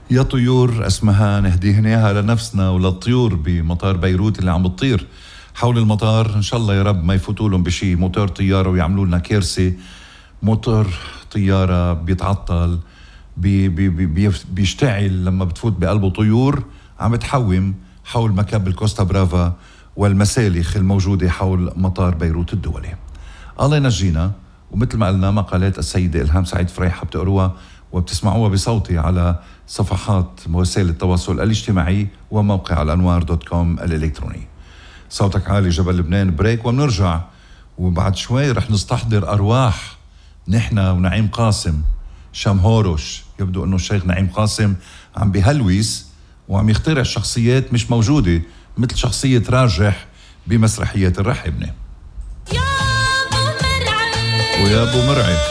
يا طيور اسمها نهديهن اياها لنفسنا وللطيور بمطار بيروت اللي عم بتطير حول المطار. ان شاء الله يا رب ما يفوتوا لهم بشي موتور طياره ويعملوا لنا كارثه. موتور طياره بيتعطل بيشتعل لما بتفوت بقلبه طيور عم تحوم حول مكب الكوستا برافا والمسالخ الموجوده حول مطار بيروت الدولي. الله ينجينا. ومثل ما قلنا مقالات السيدة إلهام سعيد فريحة بتقروها وبتسمعوها بصوتي على صفحات وسائل التواصل الاجتماعي وموقع الأنوار.com الإلكتروني. صوتك عالي جبل لبنان بريك وبنرجع، وبعد شوي رح نستحضر أرواح نحن ونعيم قاسم شمهورش. يبدو أنه الشيخ نعيم قاسم عم بهلويس وعم يخترع شخصيات مش موجودة مثل شخصية راجح بمسرحية الرحبنة. ويا أبو مرعي